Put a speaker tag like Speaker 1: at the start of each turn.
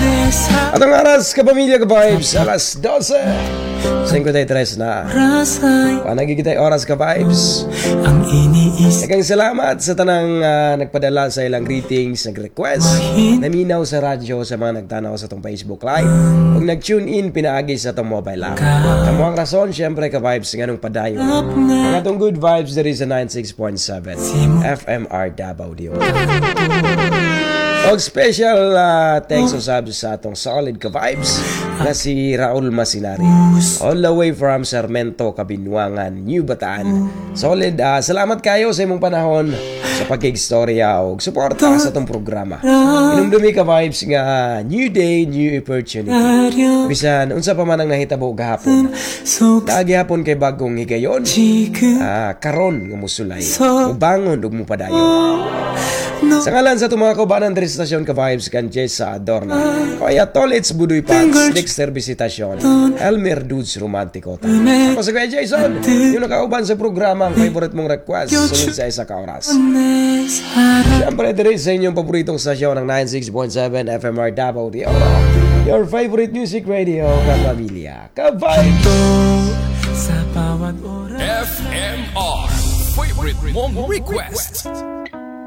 Speaker 1: Atong aras kapamilya ka-vibes, alas 12:53 na. Panagigitay oras ka-vibes. Nagang salamat sa tanang nagpadala sa ilang greetings, nag-request, naminaw sa radyo sa mga nagtanaw sa itong Facebook Live. Kung nag-tune in, pinaagi sa itong mobile app. Ang mga rason, syempre ka-vibes, ganong padayo. Ang atong good vibes, there is a 96.7 FMR Davao Dio. Og special thanks o sabi sa atong solid ka-vibes na si Raul Masinari. All the way from Sarmento, Kabinwangan, New Bataan. Solid, salamat kayo sa imong panahon sa pagkig-storya o suporta sa atong programa. Inumdumi ka-vibes nga new day, new opportunity. Bisan, unsa pa man ang nahitabo gahapon. Naagi hapon kay bagong higayon. Karon nga musulay. Ubangon ug mupadayon. Sa ngalan sa itong mga kaubanan dari stasyon ka-vibes kan Jessa Adorna, Kuya Tolits Budoy Pats, Dexter Visitasyon, Elmer Dudes Romanticota. Ako si Kuya Jason, yung nakauban sa programa ang favorite mong request sunod sa isa ka oras. Siyempre dari sa inyong paboritong stasyon ng 96.7 FMR Davao Dio, your favorite music radio kapamilya ka-vibes
Speaker 2: FMR, favorite mong request.